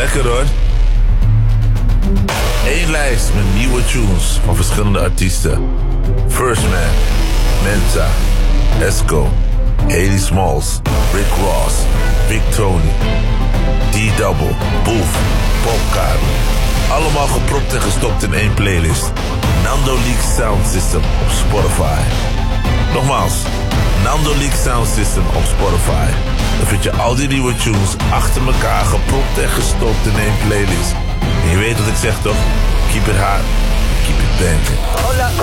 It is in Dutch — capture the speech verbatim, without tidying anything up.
Lekker hoor. Eén lijst met nieuwe tunes van verschillende artiesten. First Man, Menta, Esco, Haley Smalls, Rick Ross, Big Tony, D-Double, Boef, Popcard. Allemaal gepropt en gestopt in één playlist. Nando Leak Sound System op Spotify. Nogmaals, Nando Leak Sound System op Spotify. Dan vind je al die nieuwe tunes achter elkaar gepropt en gestopt in één playlist. En je weet wat ik zeg toch? Keep it hot, keep it banging. Hola,